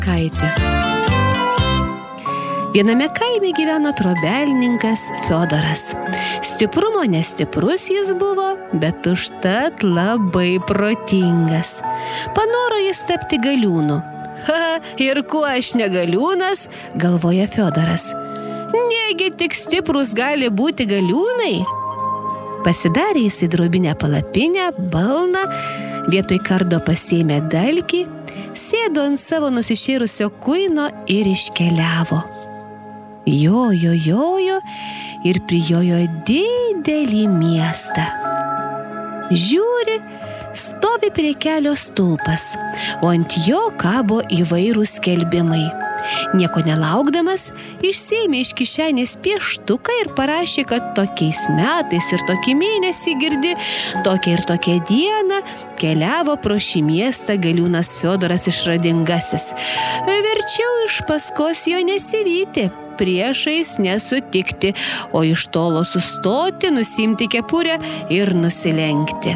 Zaborskaitė. Viename kaime gyveno trobelninkas Fiodoras. Stiprumo nestiprus jis buvo, bet užtat labai protingas. Panoro jis tapti galiūnu. Ir kuo aš ne galiūnas, galvoja Fiodoras. Negi tik stiprus gali būti galiūnai? Pasidarė jis į drobinę palapinę, balną, vietoj kardo pasėmė dalgį, sėdo ant savo nusišėrusio kuino ir iškeliavo. Jojo ir prijojo didelį miestą. Žiūri, stovi prie kelio stulpas, o ant jo kabo įvairūs skelbimai. Nieko nelaukdamas, išsėmė iš kišenės pieštuką ir parašė, kad tokiais metais ir tokį mėnesį girdi, tokią ir tokią dieną keliavo pro šį miestą galiūnas Fiodoras Išradingasis. Verčiau iš paskos jo nesivyti, priešais nesutikti, o iš tolo sustoti, nusimti kepurę ir nusilenkti.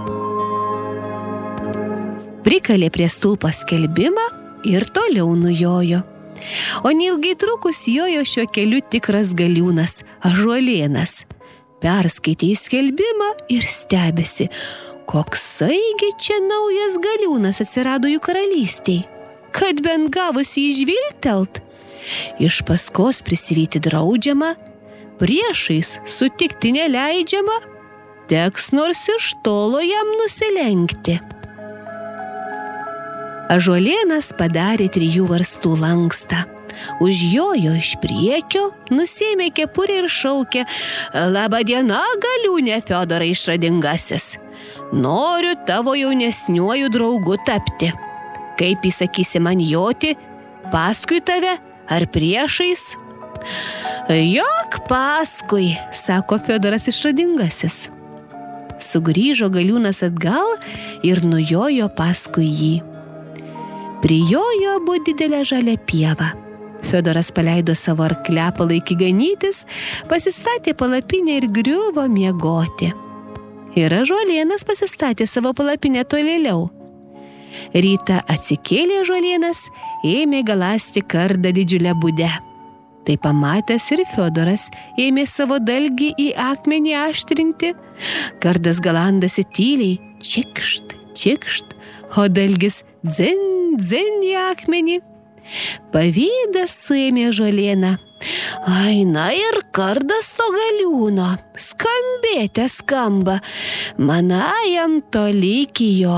Prikalė prie stulpo skelbimą ir toliau nujojo. O neilgai trukus jojo šiuo keliu tikras galiūnas, Ąžuolėnas. Perskaitė į skelbimą ir stebėsi, koksai čia naujas galiūnas atsirado jų karalystėj. Kad bent gavosi įžvilgtelt. Iš paskos prisivyti draudžiama, priešais sutikti neleidžiama, teks nors iš tolo jam nusilenkti. Ąžuolėnas padarė 3 varstų lankstą. Užjojo iš priekio, nusėmė kepurę ir šaukė: Labą dieną, galiūne Fiodorai Išradingasis. Noriu tavo jaunesniuoju draugu tapti. Kaip įsakysi man joti, paskui tave ar priešais? Jok paskui, sako Fiodoras Išradingasis. Sugrįžo galiūnas atgal ir nujojo paskui jį. Prijojo abu didelę žalią pievą. Fiodoras paleido savo arklepalą iki ganytis, pasistatė palapinę ir griuvo miegoti. Ir Ąžuolėnas pasistatė savo palapinę tolėliau. Rytą atsikėlė Ąžuolėnas, ėmė galąsti kardą didžiulę budę. Tai pamatęs ir Fiodoras ėmė savo dalgį į akmenį aštrinti. Kardas galandasi tyliai, čikšt, čikšt, o dalgis dzin į akmenį. Pavydas suėmė Ąžuolėną. Ai, na ir kardas to galiūno, skambėte skamba, manajam toli iki jo.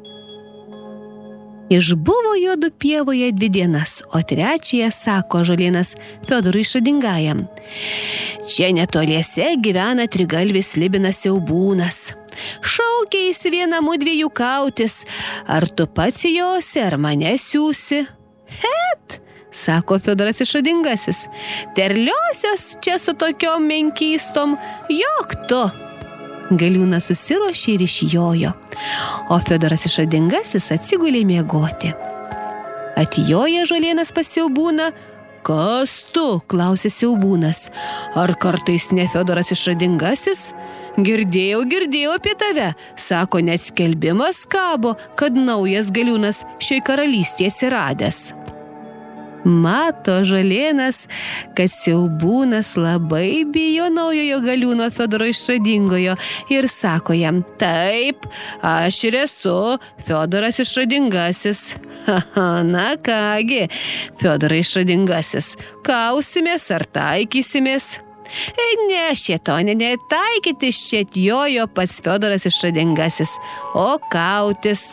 Išbuvo juodu pievoje 2 dienas, o 3 sako Ąžuolėnas Fiodorui Išradingajam: Čia netoliese gyvena trigalvis slibinas siaubūnas. Šaukia jis vieną mudviejų kautis. Ar tu pats josi, ar mane siūsi? Het, sako Fiodoras Išradingasis, terliosios čia su tokiom menkystom, jok tu. Galiūnas susiruošė ir išjojo, o Fiodoras Išradingasis atsigulė miegoti. Atjoja Ąžuolėnas pas siaubūną. Kas tu, klausė siaubūnas. Ar kartais ne Fiodoras Išradingasis? Girdėjau apie tave, sako, net skelbimas kabo, kad naujas galiūnas šioj karalystėje atsiradęs. Mato Ąžuolėnas, kad siaubūnas labai bijo naujojo galiūno Fiodoro Išradingojo ir sako jam: Taip, aš ir esu Fiodoras Išradingasis. Na kągi, Fiodorai Išradingasis, kausimės ar taikysimės? Ne, šėtonė, netaikytis čia atjojo pats Fiodoras Išradingasis, o kautis.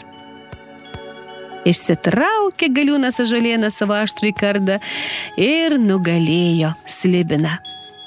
Išsitraukė galiūnas Ąžuolėną savo aštrųjį kardą ir nugalėjo slibiną.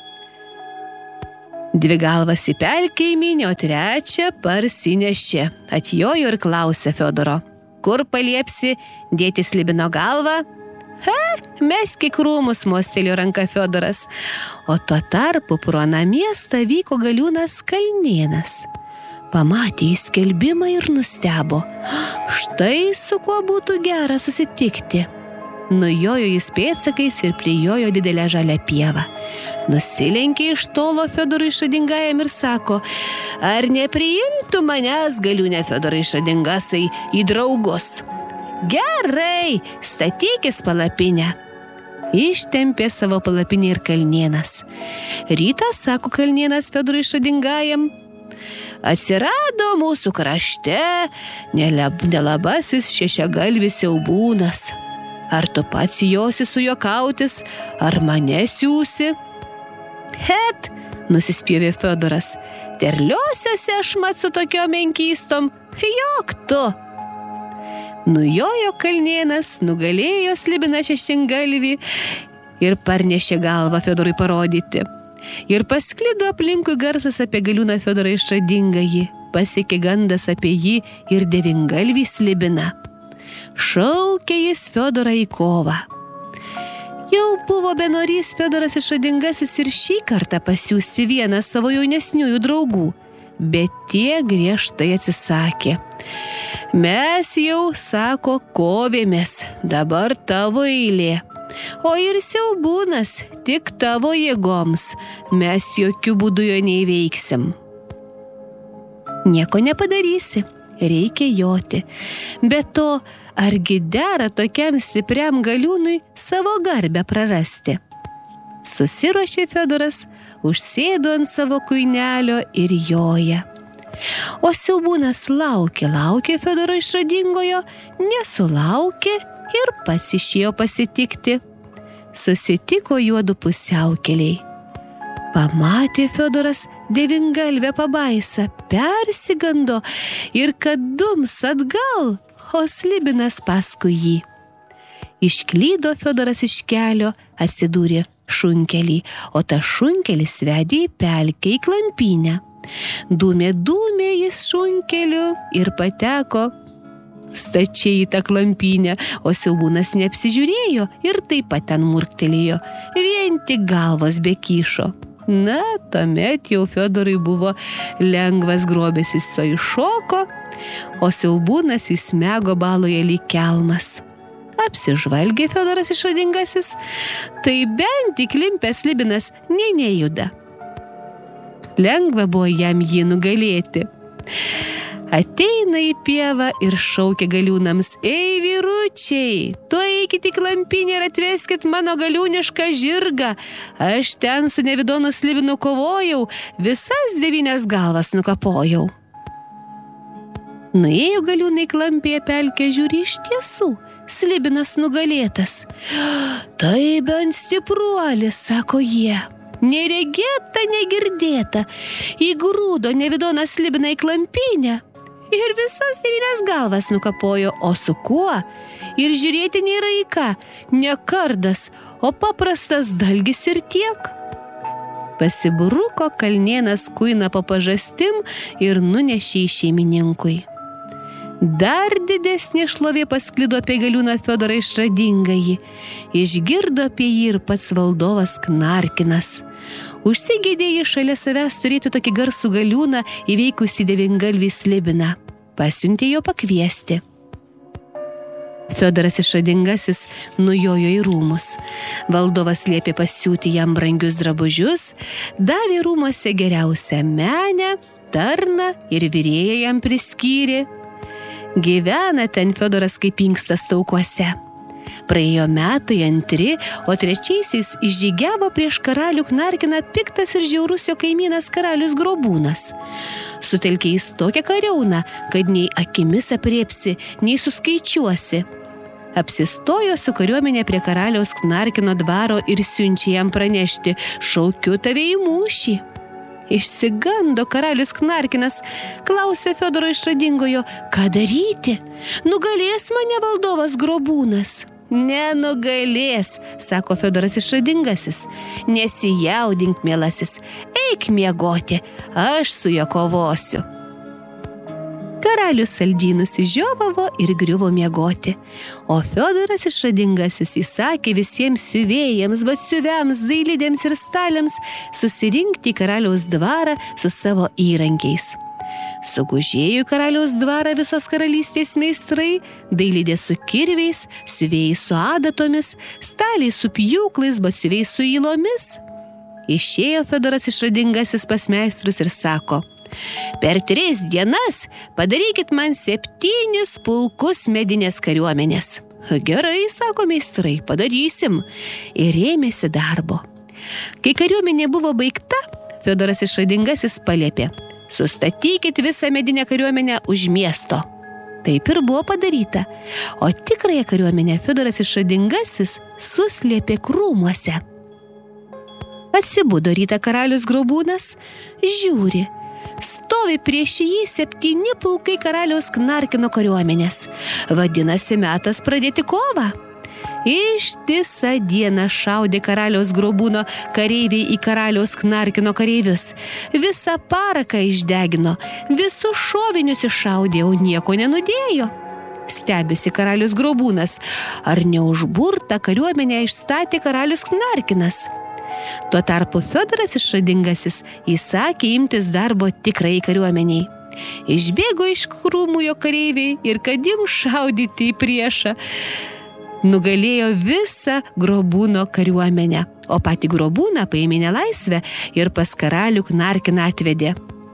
2 galvas į pelkę įmynė, o 3 parsinešė. Atjojo ir klausė Fiodoro: Kur paliepsi dėti slibino galvą? Mesk į krūmus, mostelėjo ranka Fiodoras. O tuo tarpu pro aną miestą vyko galiūnas Kalnėnas. Pamatė į skelbimą ir nustebo. Štai su kuo būtų gera susitikti. Nujojo jis pėdsakais ir prijojo didelę žalią pievą. Nusilenkė iš tolo Fiodorui Išradingajam ir sako: Ar nepriimtų manęs galiūne Fiodorai Išradingasai į draugus? Gerai, statykis palapinę. Ištempė savo palapinę ir Kalnėnas. Rytą, sako Kalnėnas Fiodorui Išradingajam, atsirado mūsų krašte nelabasis šešiagalvis siaubūnas. Ar tu pats josi su juo kautis, ar mane siūsi? Het, nusispjovė Fiodoras, terliosiuose aš mat su tokiom menkystom, jok tu. Nujojo Kalnėnas, nugalėjo slibiną šešiagalvį ir parnešė galvą Fiodorui parodyti. Ir pasklido aplinkui garsas apie galiūną Fiodorą Išradingąjį, pasiekė gandas apie jį ir devingalvį slibiną. Šaukė jis Fiodorą į kovą. Jau buvo benorys Fiodoras Išradingasis ir šį kartą pasiųsti vieną savo jaunesniųjų draugų, bet tie griežtai atsisakė. Mes jau, sako, kovėmės, dabar tavo eilė. O ir siaubūnas, tik tavo jėgoms, mes jokių būdų jo neįveiksim. Nieko nepadarysi, reikia joti. Be to, argi dera tokiam stipriam galiūnui savo garbę prarasti? Susiruošė Fiodoras, užsėdo ant savo kuinelio ir joja. O siaubūnas laukė Fiodoro Išradingojo, nesulaukė ir pats išėjo pasitikti. Susitiko juodu pusiaukeliai. Pamatė Fiodoras devingalvę pabaisą, persigando ir kad dums atgal, o slibinas paskui jį. Išklydo Fiodoras iš kelio, atsidūrė šunkelį, o tas šunkelis vedė į pelkę į klampynę. Dūmė jis šunkeliu ir pateko stačiai į tą klampynę, o siaubūnas neapsižiūrėjo ir taip pat ten murktelėjo, vien tik galvos be kyšo. Na, tuomet jau Fiodorui buvo lengvas grobės, jis iššoko, o siaubūnas įsmego baloje lyg kelmas. Apsižvalgė Fiodoras Išradingasis, tai bent įklimpęs slibinas nejuda. Lengva buvo jam jį nugalėti. Ateina į pievą ir šaukia galiūnams: Ei, vyručiai, tu eikit į klampynę ir atveskit mano galiūnišką žirgą. Aš ten su nevidonu slibinu kovojau, visas 9 galvas nukapojau. Nuėjo galiūnai klampėje pelkę, žiūri, iš tiesų, slibinas nugalėtas. Tai bent stipruolis, sako jie. Neregėta, negirdėta, įgrūdo nevidonas slibiną į klampynę ir visas 9 galvas nukapojo, o su kuo? Ir žiūrėti nėra į ką, ne kardas, o paprastas dalgis ir tiek. Pasibruko Kalnėnas kuiną po pažastim ir nunešė į šeimininkui. Dar didesnė šlovė pasklido apie galiūną Fiodorą Išradingąjį. Išgirdo apie jį ir pats valdovas Knarkinas. Užsigeidė jį šalia savęs turėti tokį garsų galiūną įveikusį devingalvį slibiną. Pasiuntė jo pakviesti. Fiodoras Išradingasis nujojo į rūmus. Valdovas liepė pasiūti jam brangius drabužius, davė rūmuose geriausią menę, tarną ir virėją jam priskyrė. Gyvena ten Fiodoras kaip inkstas taukuose. Praėjo metai 2, o 3 išžygiavo prieš karalių Knarkiną piktas ir žiaurus jo kaimynas karalius Grobūnas. Sutelkė jis tokią kariauną, kad nei akimis apriepsi, nei suskaičiuosi. Apsistojo su kariuomenė prie karaliaus Knarkino dvaro ir siunčia jam pranešti: šaukiu tave į mūšį. Išsigando karalius Knarkinas, klausė Fiodoro Išradingojo: ką daryti? Nugalės mane valdovas Grobūnas? Nenugalės, sako Fiodoras Išradingasis. Nesijaudink, mielasis, eik miegoti, aš su juo kovosiu. Karalius saldžiai nusižiovavo ir griuvo miegoti, o Fiodoras Išradingasis įsakė visiems siuvėjams, batsiuviams, dailidėms ir staliams susirinkti į karaliaus dvarą su savo įrankiais. Sugužėjo į karaliaus dvarą visos karalystės meistrai, dailidė su kirviais, siuvėjai su adatomis, staliai su pjūklais, batsiuviai su įlomis. Išėjo Fiodoras Išradingasis pas meistrus ir sako: Per 3 dienas padarykit man 7 pulkus medinės kariuomenės. Gerai, sako meistrai, padarysim. Ir ėmėsi darbo. Kai kariuomenė buvo baigta, Fiodoras Išradingasis paliepė: sustatykit visą medinę kariuomenę už miesto. Taip ir buvo padaryta, o tikrąją kariuomenę Fiodoras Išradingasis suslėpė krūmuose. Atsibudo rytą karalius Grobūnas, žiūri, stovi prieš jį 7 pulkai karaliaus Knarkino kariuomenės. Vadinasi, metas pradėti kovą. Ištisą dieną šaudė karaliaus Grobūno kareiviai į karaliaus Knarkino kareivius. Visą paraką išdegino, visus šovinius iššaudė, o nieko nenudėjo. Stebisi karalius Grobūnas, ar neužburtą kariuomenę išstatė karalius Knarkinas. Tuo tarpu Fiodoras Išradingasis įsakė imtis darbo tikrai kariuomeniai. Išbėgo iš krūmų jo kareiviai ir kad jim šaudyti į priešą. Nugalėjo visą Grobūno kariuomenę, o patį Grobūną paėmė nelaisvę ir pas karalių Knarkiną atvedė.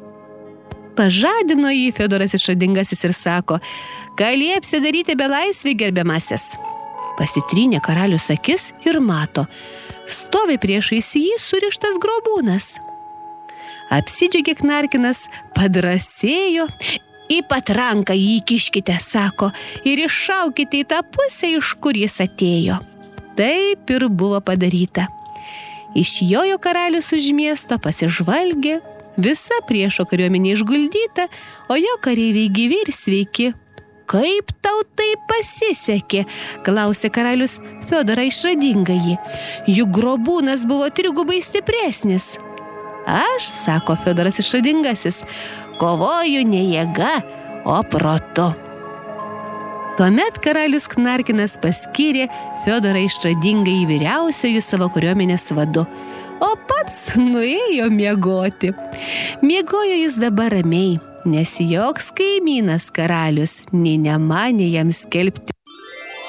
Pažadino jį Fiodoras Išradingasis ir sako: ką liepsi daryti belaisvį, gerbiamasis? Pasitrynė karalius akis ir mato, stovi priešais jį surištas Grobūnas. Apsidžiaugė Knarkinas, padrąsėjo: į patranką jį įkiškite, sako, ir iššaukite į tą pusę, iš kur jis atėjo. Taip ir buvo padaryta. Išjojo karalius už miesto, pasižvalgė, visa priešo kariuomenė išguldyta, o jo kareiviai gyvi ir sveiki. Kaip tau tai pasisekė, klausė karalius Fiodorą Išradingąjį. Juk Grobūnas buvo 3 stipresnis. Aš, sako Fiodoras Išradingasis, kovoju ne jėga, o protu. Tuomet karalius Knarkinas paskyrė Fiodorą Išradingąjį vyriausiuoju savo kariuomenės vadu, o pats nuėjo miegoti. Miegojo jis dabar ramiai, nes joks kaimynas karalius nė nemanė jam skelbti